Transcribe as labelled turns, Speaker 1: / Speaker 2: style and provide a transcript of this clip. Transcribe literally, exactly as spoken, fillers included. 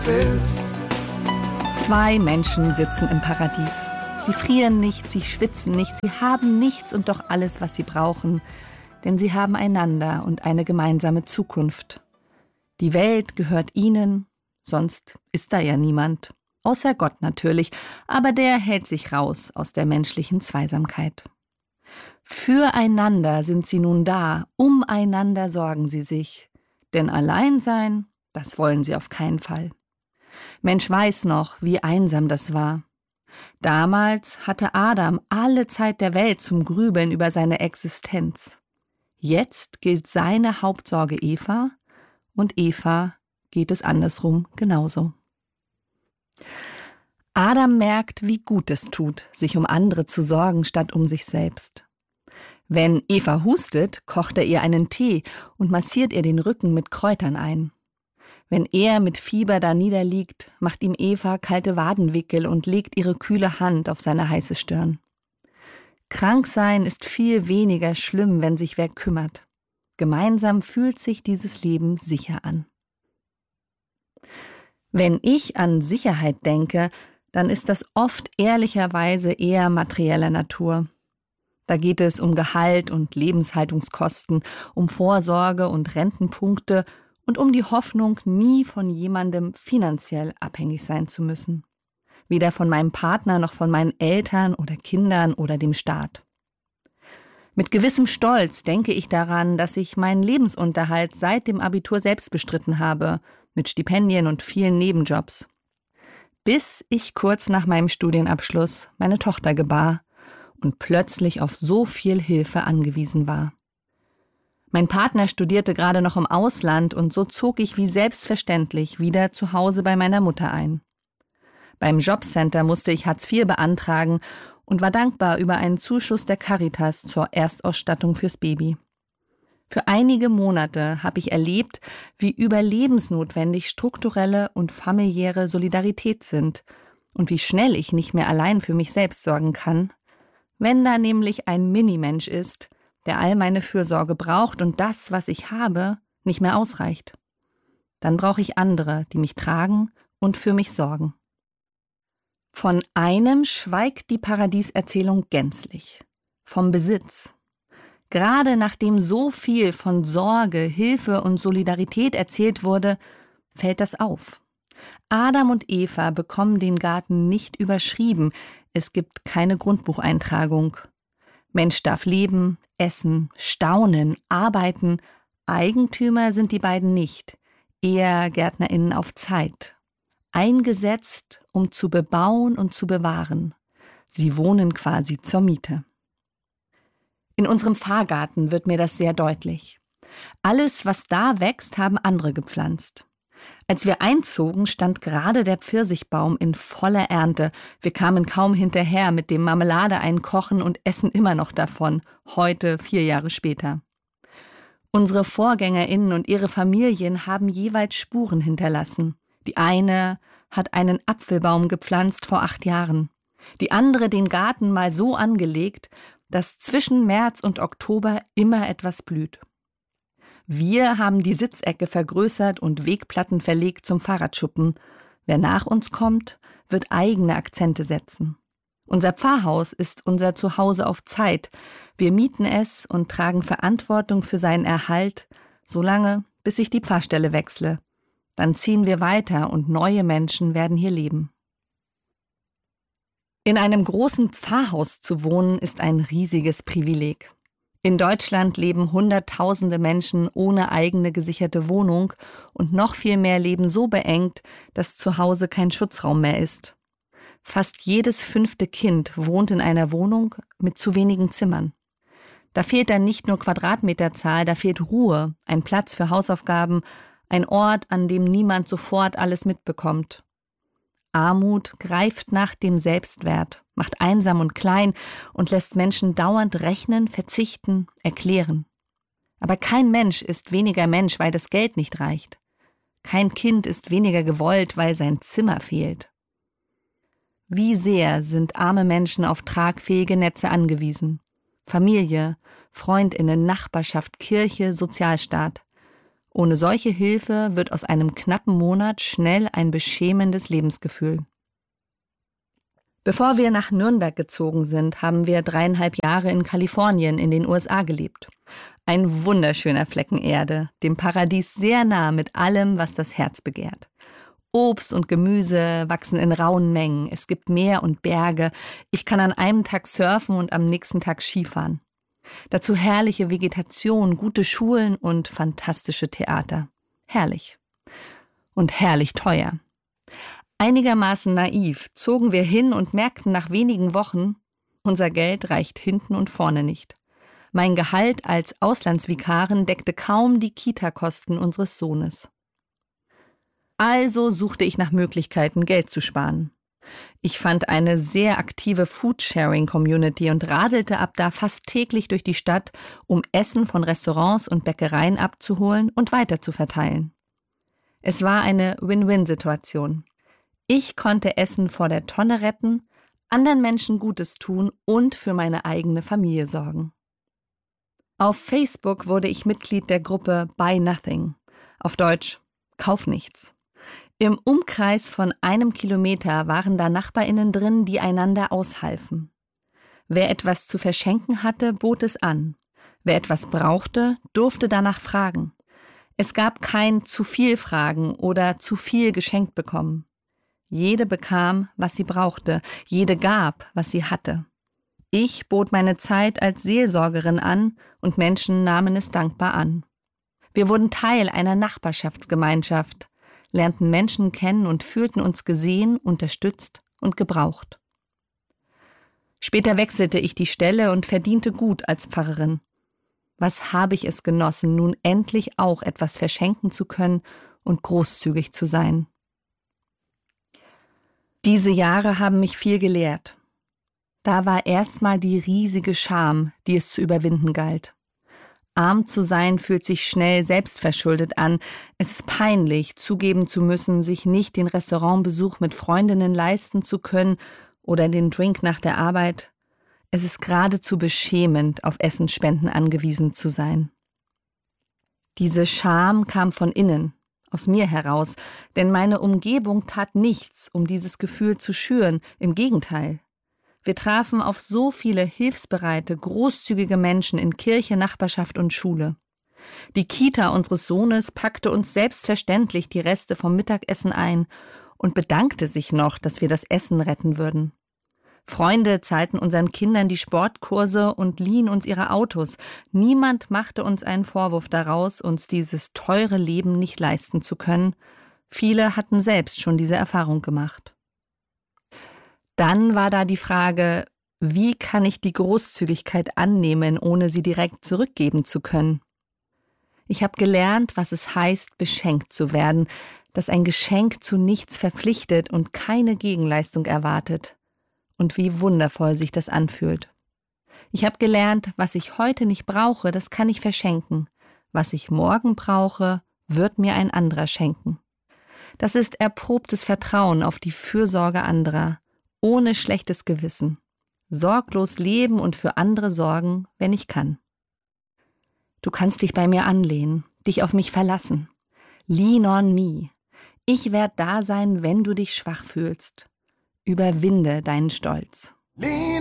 Speaker 1: willst.
Speaker 2: Zwei Menschen sitzen im Paradies. Sie frieren nicht, sie schwitzen nicht, sie haben nichts und doch alles, was sie brauchen. Denn sie haben einander und eine gemeinsame Zukunft. Die Welt gehört ihnen, sonst ist da ja niemand. Außer Gott natürlich, aber der hält sich raus aus der menschlichen Zweisamkeit. Füreinander sind sie nun da, umeinander sorgen sie sich. Denn allein sein, das wollen sie auf keinen Fall. Mensch weiß noch, wie einsam das war. Damals hatte Adam alle Zeit der Welt zum Grübeln über seine Existenz. Jetzt gilt seine Hauptsorge Eva und Eva geht es andersrum genauso. Adam merkt, wie gut es tut, sich um andere zu sorgen, statt um sich selbst. Wenn Eva hustet, kocht er ihr einen Tee und massiert ihr den Rücken mit Kräutern ein. Wenn er mit Fieber da niederliegt, macht ihm Eva kalte Wadenwickel und legt ihre kühle Hand auf seine heiße Stirn. Krank sein ist viel weniger schlimm, wenn sich wer kümmert. Gemeinsam fühlt sich dieses Leben sicher an. Wenn ich an Sicherheit denke, dann ist das oft ehrlicherweise eher materieller Natur. Da geht es um Gehalt und Lebenshaltungskosten, um Vorsorge und Rentenpunkte und um die Hoffnung, nie von jemandem finanziell abhängig sein zu müssen. Weder von meinem Partner noch von meinen Eltern oder Kindern oder dem Staat. Mit gewissem Stolz denke ich daran, dass ich meinen Lebensunterhalt seit dem Abitur selbst bestritten habe, mit Stipendien und vielen Nebenjobs. Bis ich kurz nach meinem Studienabschluss meine Tochter gebar und plötzlich auf so viel Hilfe angewiesen war. Mein Partner studierte gerade noch im Ausland und so zog ich wie selbstverständlich wieder zu Hause bei meiner Mutter ein. Beim Jobcenter musste ich Hartz vier beantragen und war dankbar über einen Zuschuss der Caritas zur Erstausstattung fürs Baby. Für einige Monate habe ich erlebt, wie überlebensnotwendig strukturelle und familiäre Solidarität sind und wie schnell ich nicht mehr allein für mich selbst sorgen kann, wenn da nämlich ein Minimensch ist, der all meine Fürsorge braucht und das, was ich habe, nicht mehr ausreicht. Dann brauche ich andere, die mich tragen und für mich sorgen. Von einem schweigt die Paradieserzählung gänzlich: vom Besitz. Gerade nachdem so viel von Sorge, Hilfe und Solidarität erzählt wurde, fällt das auf. Adam und Eva bekommen den Garten nicht überschrieben, es gibt keine Grundbucheintragung. Mensch darf leben, essen, staunen, arbeiten. Eigentümer sind die beiden nicht, eher GärtnerInnen auf Zeit. Eingesetzt, um zu bebauen und zu bewahren. Sie wohnen quasi zur Miete. In unserem Pfarrgarten wird mir das sehr deutlich. Alles, was da wächst, haben andere gepflanzt. Als wir einzogen, stand gerade der Pfirsichbaum in voller Ernte. Wir kamen kaum hinterher mit dem Marmelade einkochen und essen immer noch davon, heute vier Jahre später. Unsere VorgängerInnen und ihre Familien haben jeweils Spuren hinterlassen. Die eine hat einen Apfelbaum gepflanzt vor acht Jahren. Die andere den Garten mal so angelegt, dass zwischen März und Oktober immer etwas blüht. Wir haben die Sitzecke vergrößert und Wegplatten verlegt zum Fahrradschuppen. Wer nach uns kommt, wird eigene Akzente setzen. Unser Pfarrhaus ist unser Zuhause auf Zeit. Wir mieten es und tragen Verantwortung für seinen Erhalt, solange, bis ich die Pfarrstelle wechsle. Dann ziehen wir weiter und neue Menschen werden hier leben. In einem großen Pfarrhaus zu wohnen, ist ein riesiges Privileg. In Deutschland leben Hunderttausende Menschen ohne eigene gesicherte Wohnung und noch viel mehr leben so beengt, dass zu Hause kein Schutzraum mehr ist. Fast jedes fünfte Kind wohnt in einer Wohnung mit zu wenigen Zimmern. Da fehlt dann nicht nur Quadratmeterzahl, da fehlt Ruhe, ein Platz für Hausaufgaben, ein Ort, an dem niemand sofort alles mitbekommt. Armut greift nach dem Selbstwert, macht einsam und klein und lässt Menschen dauernd rechnen, verzichten, erklären. Aber kein Mensch ist weniger Mensch, weil das Geld nicht reicht. Kein Kind ist weniger gewollt, weil sein Zimmer fehlt. Wie sehr sind arme Menschen auf tragfähige Netze angewiesen? Familie, FreundInnen, Nachbarschaft, Kirche, Sozialstaat. Ohne solche Hilfe wird aus einem knappen Monat schnell ein beschämendes Lebensgefühl. Bevor wir nach Nürnberg gezogen sind, haben wir dreieinhalb Jahre in Kalifornien in den U S A gelebt. Ein wunderschöner Flecken Erde, dem Paradies sehr nah mit allem, was das Herz begehrt. Obst und Gemüse wachsen in rauen Mengen, es gibt Meer und Berge, ich kann an einem Tag surfen und am nächsten Tag Skifahren. Dazu herrliche Vegetation, gute Schulen und fantastische Theater. Herrlich. Und herrlich teuer. Einigermaßen naiv zogen wir hin und merkten nach wenigen Wochen, unser Geld reicht hinten und vorne nicht. Mein Gehalt als Auslandsvikarin deckte kaum die Kita-Kosten unseres Sohnes. Also suchte ich nach Möglichkeiten, Geld zu sparen. Ich fand eine sehr aktive Foodsharing-Community und radelte ab da fast täglich durch die Stadt, um Essen von Restaurants und Bäckereien abzuholen und weiterzuverteilen. Es war eine Win-Win-Situation. Ich konnte Essen vor der Tonne retten, anderen Menschen Gutes tun und für meine eigene Familie sorgen. Auf Facebook wurde ich Mitglied der Gruppe Buy Nothing, auf Deutsch Kauf nichts. Im Umkreis von einem Kilometer waren da NachbarInnen drin, die einander aushalfen. Wer etwas zu verschenken hatte, bot es an. Wer etwas brauchte, durfte danach fragen. Es gab kein zu viel Fragen oder zu viel geschenkt bekommen. Jede bekam, was sie brauchte, jede gab, was sie hatte. Ich bot meine Zeit als Seelsorgerin an und Menschen nahmen es dankbar an. Wir wurden Teil einer Nachbarschaftsgemeinschaft, lernten Menschen kennen und fühlten uns gesehen, unterstützt und gebraucht. Später wechselte ich die Stelle und verdiente gut als Pfarrerin. Was habe ich es genossen, nun endlich auch etwas verschenken zu können und großzügig zu sein. Diese Jahre haben mich viel gelehrt. Da war erstmal die riesige Scham, die es zu überwinden galt. Arm zu sein fühlt sich schnell selbstverschuldet an. Es ist peinlich, zugeben zu müssen, sich nicht den Restaurantbesuch mit Freundinnen leisten zu können oder den Drink nach der Arbeit. Es ist geradezu beschämend, auf Essensspenden angewiesen zu sein. Diese Scham kam von innen, aus mir heraus, denn meine Umgebung tat nichts, um dieses Gefühl zu schüren. Im Gegenteil. Wir trafen auf so viele hilfsbereite, großzügige Menschen in Kirche, Nachbarschaft und Schule. Die Kita unseres Sohnes packte uns selbstverständlich die Reste vom Mittagessen ein und bedankte sich noch, dass wir das Essen retten würden. Freunde zahlten unseren Kindern die Sportkurse und liehen uns ihre Autos. Niemand machte uns einen Vorwurf daraus, uns dieses teure Leben nicht leisten zu können. Viele hatten selbst schon diese Erfahrung gemacht. Dann war da die Frage, wie kann ich die Großzügigkeit annehmen, ohne sie direkt zurückgeben zu können? Ich habe gelernt, was es heißt, beschenkt zu werden, dass ein Geschenk zu nichts verpflichtet und keine Gegenleistung erwartet. Und wie wundervoll sich das anfühlt. Ich habe gelernt, was ich heute nicht brauche, das kann ich verschenken. Was ich morgen brauche, wird mir ein anderer schenken. Das ist erprobtes Vertrauen auf die Fürsorge anderer, ohne schlechtes Gewissen. Sorglos leben und für andere sorgen, wenn ich kann. Du kannst dich bei mir anlehnen, dich auf mich verlassen. Lean on me. Ich werde da sein, wenn du dich schwach fühlst. Überwinde deinen Stolz.